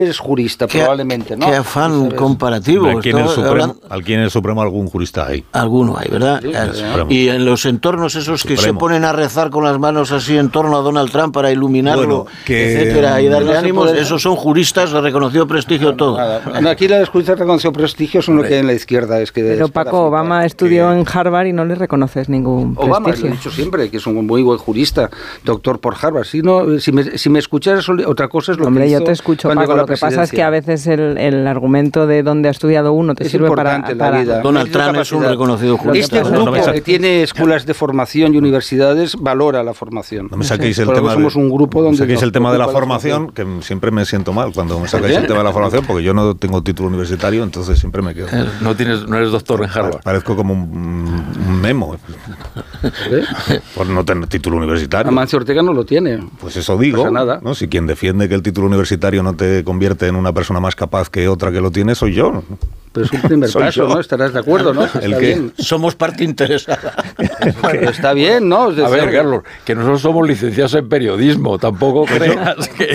eres jurista, probablemente, ¿no? Qué afán comparativo. Aquí en el Supremo algún jurista hay. Alguno hay, ¿verdad? Sí, claro. Y en los entornos esos que se ponen a rezar con las manos así en torno a Donald Trump para iluminarlo, etcétera, y darle ánimos, esos son juristas de reconocido prestigio todo. Aquí los juristas de reconocido prestigio son lo que hay en la izquierda. Pero Paco, Obama estudió en Harvard y no le reconoces ningún prestigio. Obama, lo he dicho siempre, que es un muy buen jurista, doctor por Harvard. Si me escucharas, otra cosa es lo que hizo. Yo te escucho, Paco, lo que pasa es que a veces el argumento de dónde ha estudiado uno te sirve para la vida. Donald Trump es un reconocido jurista. Este grupo que tiene escuelas de formación y universidades valora la formación. No me saquéis el tema de la formación, que siempre me siento mal cuando me sacáis el tema de la formación, porque yo no tengo título universitario, entonces siempre me quedo. No eres doctor en Harvard. Parezco como un memo. Por no tener título universitario. Amancio Ortega no lo tiene. Pues eso digo, ¿no? Si quien defiende que el título universitario no te convierte en una persona más capaz que otra que lo tiene, soy yo. Pero es un primer paso, ¿no? Estarás de acuerdo, ¿no? El que somos parte interesada. Pero está bien, ¿no? A ver, Carlos, que nosotros somos licenciados en periodismo, tampoco creas que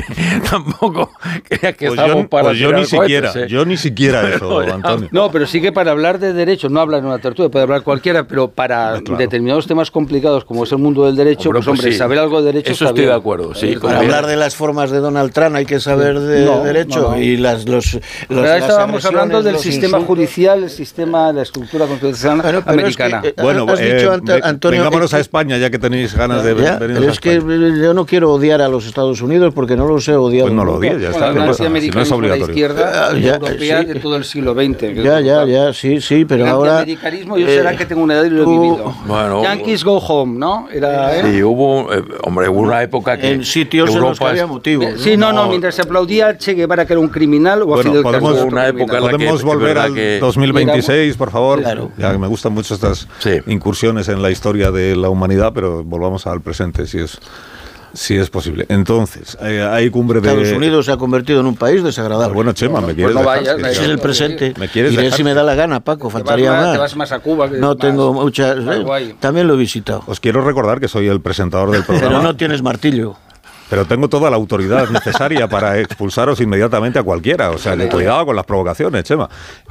estamos para yo ni siquiera eso, Antonio. No, pero sí que para hablar de derecho, no hablar en una tertulia, puede hablar cualquiera, pero para determinados temas complicados como es el mundo del derecho, hombre, sí, saber algo de derecho eso estoy bien. De acuerdo, sí. Para hablar de las formas de Donald Trump hay que saber de derecho y estábamos hablando del sistema judicial, el sistema, la estructura constitucional americana. Has dicho, Antonio, vengámonos a España, ya que tenéis ganas de venir. Pero es que yo no quiero odiar a los Estados Unidos porque no los he odiado. Pues no lo odies, ya está. La antiamericanismo de la izquierda europea de todo el siglo XX. Sí, pero ahora... El antiamericanismo, yo será que tengo una edad y lo he vivido. Bueno, Yankees go home, ¿no? Sí, hubo una época que... En sitios en los que había motivos. Sí, no, mientras se aplaudía a Che Guevara, que era un criminal, o a Fidel Castro. Podemos volver al 2026, por favor. Claro. Ya que me gustan mucho estas incursiones en la historia de la humanidad, pero volvamos al presente, si es posible. Entonces, hay cumbre de... Estados Unidos se ha convertido en un país desagradable. Bueno, Chema, ¿me quieres dejar? Es el presente. ¿Me quieres Iré dejar? Si me da la gana, Paco, faltaría más. Te vas más a Cuba. No tengo muchas... También lo he visitado. Os quiero recordar que soy el presentador del programa. Pero no tienes martillo. Pero tengo toda la autoridad necesaria para expulsaros inmediatamente a cualquiera. O sea, que cuidado con las provocaciones, Chema.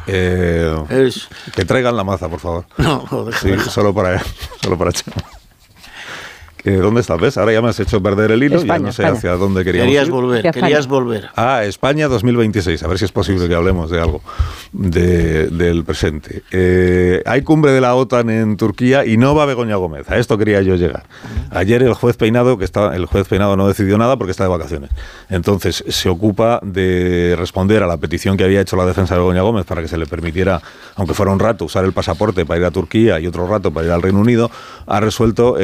Que traigan la maza, por favor. No, joder. Sí, solo para Chema. ¿Dónde estás? ¿Ves? Ahora ya me has hecho perder el hilo. España, ya no sé hacia dónde queríamos ir. Querías volver. España 2026. A ver si es posible que hablemos de algo del presente. Hay cumbre de la OTAN en Turquía y no va Begoña Gómez. A esto quería yo llegar. Ayer el juez Peinado no decidió nada porque está de vacaciones. Entonces se ocupa de responder a la petición que había hecho la defensa de Begoña Gómez para que se le permitiera, aunque fuera un rato, usar el pasaporte para ir a Turquía y otro rato para ir al Reino Unido. Ha resuelto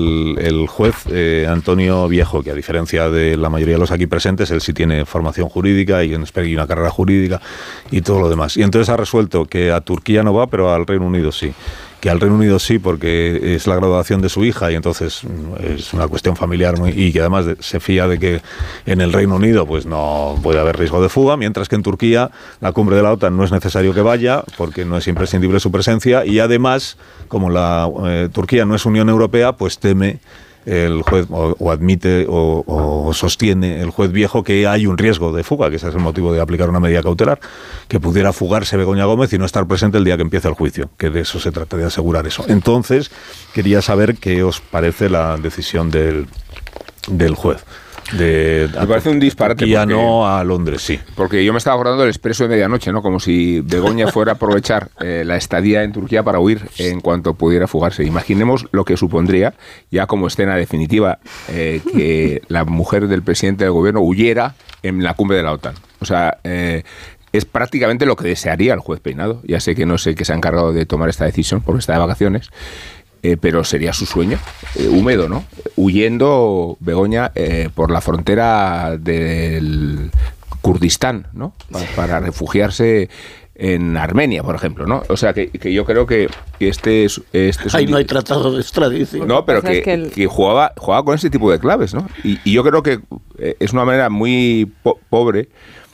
el juez Antonio Viejo, que a diferencia de la mayoría de los aquí presentes, él sí tiene formación jurídica y una carrera jurídica y todo lo demás. Y entonces ha resuelto que a Turquía no va, pero al Reino Unido sí. Que al Reino Unido sí, porque es la graduación de su hija y entonces es una cuestión familiar y que además se fía de que en el Reino Unido pues no puede haber riesgo de fuga, mientras que en Turquía la cumbre de la OTAN no es necesario que vaya porque no es imprescindible su presencia y además, como Turquía no es Unión Europea, pues teme el juez o admite o sostiene el juez Viejo que hay un riesgo de fuga, que ese es el motivo de aplicar una medida cautelar, que pudiera fugarse Begoña Gómez y no estar presente el día que empiece el juicio, que de eso se trata, de asegurar eso. Entonces, quería saber qué os parece la decisión del juez. Me parece un disparate. Y ya no a Londres, sí. Porque yo me estaba acordando del Expreso de Medianoche, ¿no? Como si Begoña fuera a aprovechar la estadía en Turquía para huir en cuanto pudiera fugarse. Imaginemos lo que supondría, ya como escena definitiva, que la mujer del presidente del gobierno huyera en la cumbre de la OTAN. O sea, es prácticamente lo que desearía el juez Peinado. Ya sé que no sé qué se ha encargado de tomar esta decisión porque está de vacaciones. Pero sería su sueño, húmedo, ¿no? Huyendo Begoña por la frontera del Kurdistán, ¿no? Para refugiarse en Armenia, por ejemplo, ¿no? O sea, que yo creo que este es ahí no hay tratado de extradición. No, pero que jugaba con ese tipo de claves, ¿no? Y yo creo que es una manera muy pobre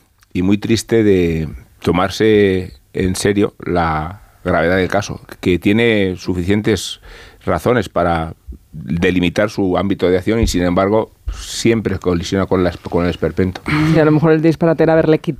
y muy triste de tomarse en serio la gravedad del caso, que tiene suficientes razones para delimitar su ámbito de acción y sin embargo siempre colisiona con el esperpento. Y a lo mejor el disparate era haberle